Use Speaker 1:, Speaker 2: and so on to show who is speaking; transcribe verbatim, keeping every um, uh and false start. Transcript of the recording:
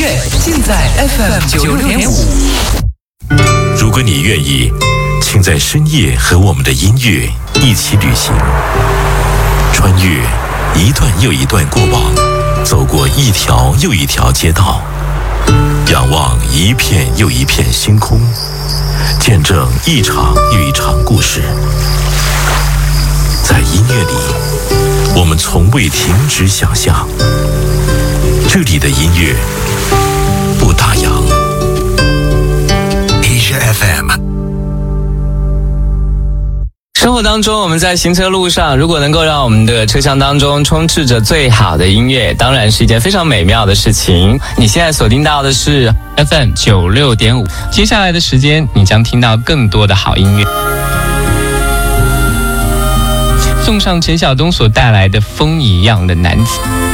Speaker 1: 乐尽在 F M 九六点五。
Speaker 2: 如果你愿意，请在深夜和我们的音乐一起旅行，穿越一段又一段过往，走过一条又一条街道，仰望一片又一片星空，见证一场又一场故事。在音乐里，我们从未停止想象。这里的音乐不打烊。Asia F M。
Speaker 3: 生活当中，我们在行车路上，如果能够让我们的车厢当中充斥着最好的音乐，当然是一件非常美妙的事情。你现在锁定到的是 F M 九六点五，接下来的时间，你将听到更多的好音乐。送上陈晓东所带来的《风一样的男子》。